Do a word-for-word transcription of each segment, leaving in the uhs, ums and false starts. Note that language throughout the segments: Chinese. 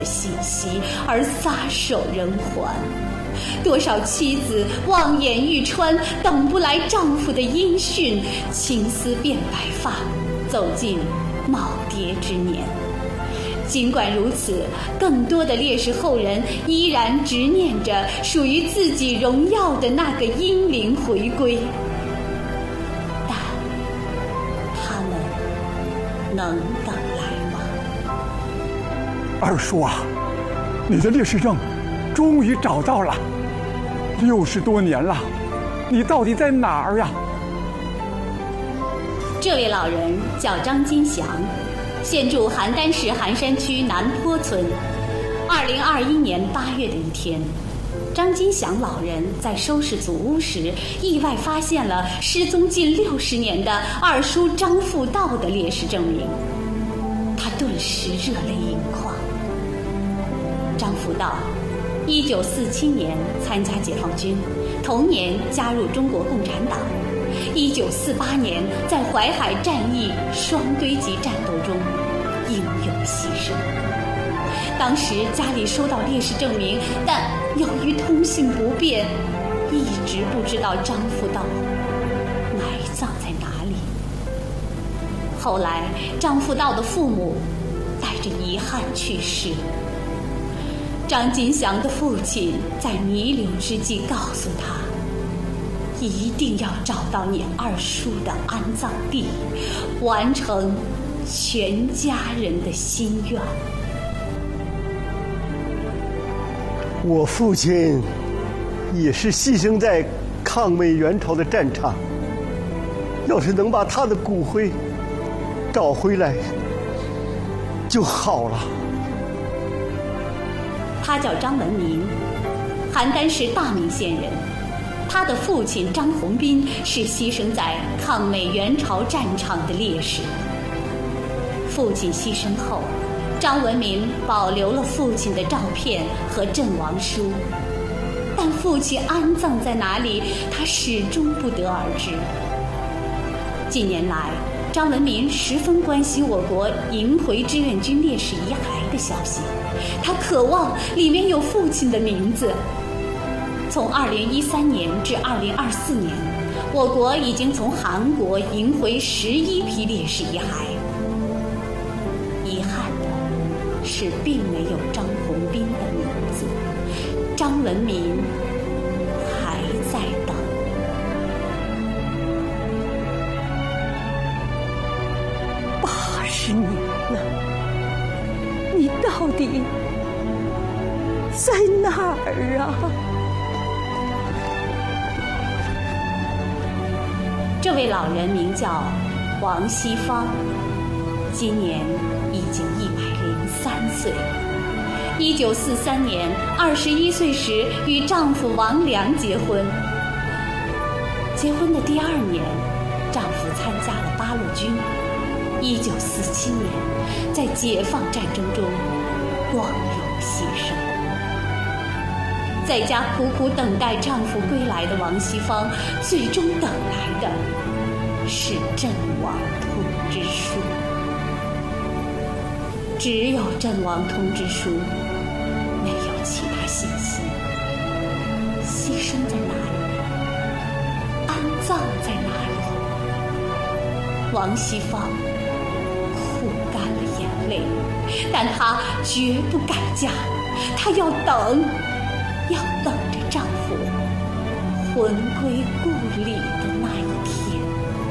信息而撒手人寰，多少妻子望眼欲穿，等不来丈夫的音讯，青丝变白发，走进耄耋之年。尽管如此，更多的烈士后人依然执念着属于自己荣耀的那个英灵回归，但他们能等来吗？ 二叔啊，你的烈士证终于找到了，六十多年了，你到底在哪儿呀？ 这位老人叫张金祥，现住邯郸市邯山区南坡村。二零二一年八月的一天，张金祥老人在收拾祖屋时，意外发现了失踪近六十年的二叔张复道的烈士证明，他顿时热泪盈眶。张复道，一九四七年参加解放军，同年加入中国共产党。一九四八年在淮海战役双堆集战斗中英勇牺牲。当时家里收到烈士证明，但由于通信不便，一直不知道张复道埋葬在哪里。后来张复道的父母带着遗憾去世。张金祥的父亲在弥留之际告诉他，一定要找到你二叔的安葬地，完成全家人的心愿。 我父亲也是牺牲在抗美援朝的战场，要是能把他的骨灰找回来就好了。 他叫张文民，邯郸市大名县人。他的父亲张宏斌是牺牲在抗美援朝战场的烈士。父亲牺牲后，张文民保留了父亲的照片和阵亡书，但父亲安葬在哪里，他始终不得而知。近年来，张文民十分关心我国迎回志愿军烈士遗骸的消息，他渴望里面有父亲的名字。从二零一三年至二零二四年，我国已经从韩国迎回十一批烈士遗骸。遗憾的是，并没有张宏斌的名字，张文民还在等。 八十年了，你到底在哪儿啊？ 这位老人名叫王锡芳，今年已经一百零三岁。一九四三年，二十一岁时与丈夫王良结婚。结婚的第二年，丈夫参加了八路军。一九四七年，在解放战争中光荣牺牲。在家苦苦等待丈夫归来的王锡芳，最终等来的是阵亡通知书。只有阵亡通知书，没有其他信息。牺牲在哪里？安葬在哪里？王锡芳哭干了眼泪，但她绝不改嫁，她要等。要等着丈夫魂归故里的那一天。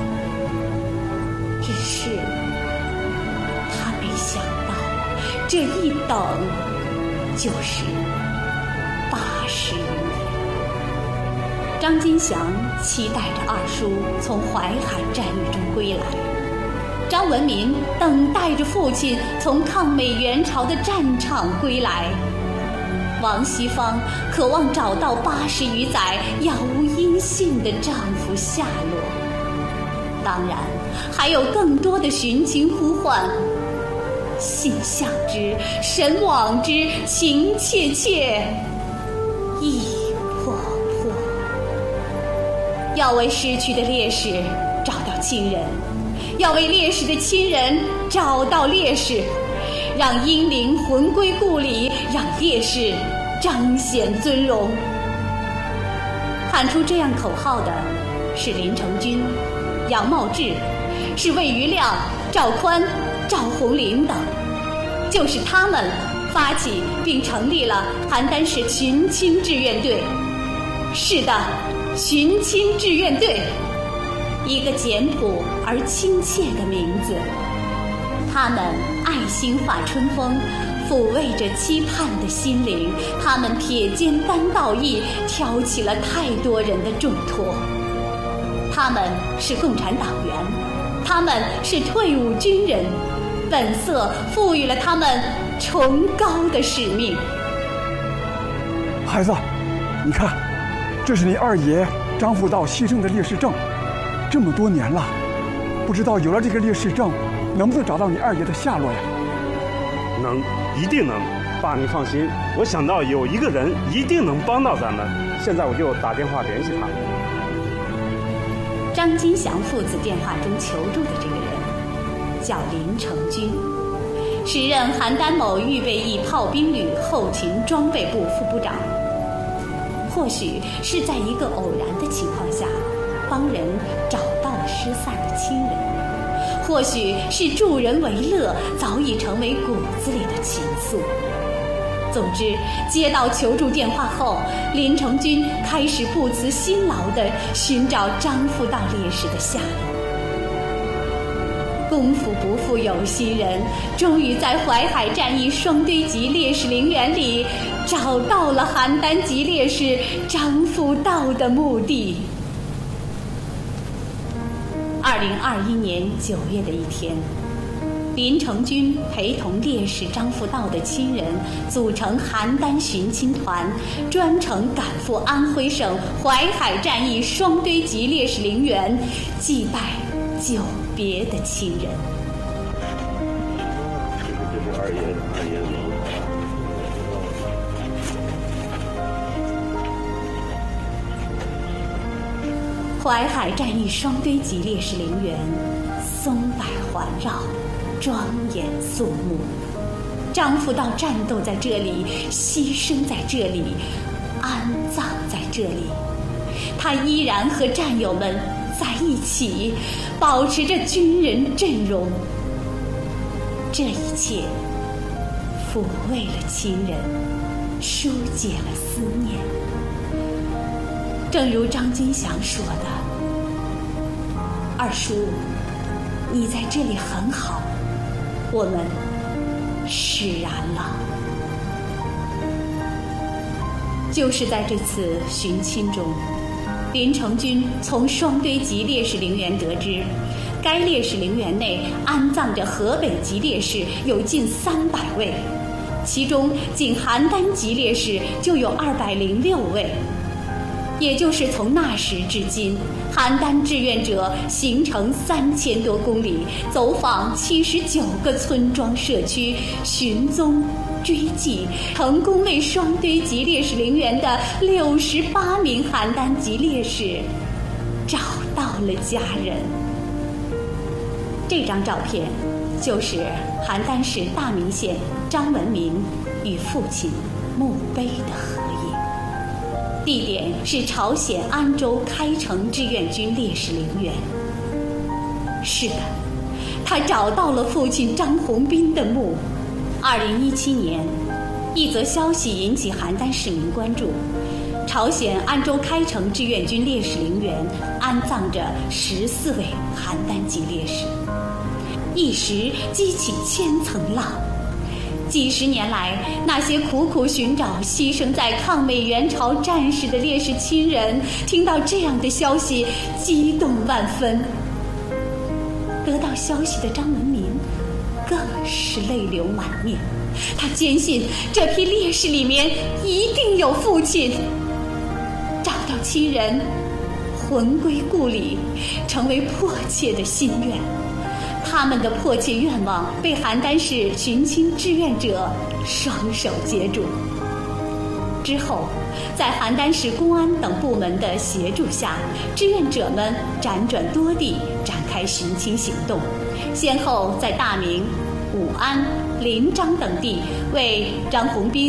只是她没想到，这一等就是八十余年。张金祥期待着二叔从淮海战役中归来，张文民等待着父亲从抗美援朝的战场归来。王锡芳渴望找到八十余载杳无音信的丈夫下落，当然还有更多的寻情呼唤。心向之，神往之，情切切，意迫迫。要为逝去的烈士找到亲人，要为烈士的亲人找到烈士。 让英灵魂归故里，让烈士彰显尊荣。喊出这样口号的是林成军、杨茂智，是魏余亮、赵宽、赵红林等，就是他们发起并成立了邯郸市寻亲志愿队。是的，寻亲志愿队，一个简朴而亲切的名字。他们爱心化春风，抚慰着期盼的心灵。他们铁肩担道义，挑起了太多人的重托。他们是共产党员，他们是退伍军人，本色赋予了他们崇高的使命。 孩子，你看，这是你二爷张辅道牺牲的烈士证，这么多年了，不知道有了这个烈士证，能不能找到你二爷的下落呀？ 能，一定能。爸，你放心，我想到有一个人一定能帮到咱们，现在我就打电话联系他。 张金祥父子电话中求助的这个人叫林成军，时任邯郸某预备役炮兵旅后勤装备部副部长。或许是在一个偶然的情况下，帮人找到了失散的亲人；或许是助人为乐早已成为骨子里的情愫。总之，接到求助电话后，林成军开始不辞辛劳地寻找张辅道烈士的下落。功夫不负有心人，终于在淮海战役双堆集烈士陵园里找到了邯郸籍烈士张辅道的墓地。二零二一年九月的一天，林成军陪同烈士张辅道的亲人组成邯郸寻亲团，专程赶赴安徽省淮海战役双堆集烈士陵园，祭拜久别的亲人。 这是二爷二爷的名字。 淮海战役双堆集烈士陵园，松柏环绕，庄严肃穆。张辅道战斗在这里，牺牲在这里，安葬在这里。他依然和战友们在一起，保持着军人阵容。这一切抚慰了亲人，疏解了思念。正如张金祥说的，二叔，你在这里很好，我们释然了。就是在这次寻亲中，林成军从双堆集烈士陵园得知，该烈士陵园内安葬着河北籍烈士有近三百位，其中仅邯郸籍烈士就有二百零六位。也就是从那时至今，邯郸志愿者行程三千多公里，走访七十九个村庄社区，寻踪追迹，成功为双堆集烈士陵园的六十八名邯郸籍烈士找到了家人。这张照片就是邯郸市大名县张文民与父亲墓碑的合影，地点是朝鲜安州开城志愿军烈士陵园。是的，他找到了父亲张宏斌的墓。二零一七年，一则消息引起邯郸市民关注：朝鲜安州开城志愿军烈士陵园安葬着十四位邯郸籍烈士，一时激起千层浪。几十年来，那些苦苦寻找牺牲在抗美援朝战士的烈士亲人，听到这样的消息，激动万分。得到消息的张文民更是泪流满面，他坚信这批烈士里面一定有父亲。找到亲人，魂归故里，成为迫切的心愿。他们的迫切愿望被邯郸市寻亲志愿者双手接住。之后，在邯郸市公安等部门的协助下，志愿者们辗转多地展开寻亲行动，先后在大名、 武安、临漳等地为张宏斌